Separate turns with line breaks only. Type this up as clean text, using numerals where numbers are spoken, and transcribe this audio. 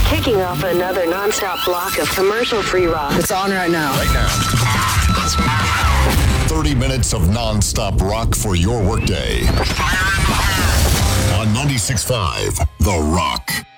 Kicking off another non-stop block of commercial-free rock.
It's on right now.
30 minutes of non-stop rock for your workday. On 96.5, The Rock.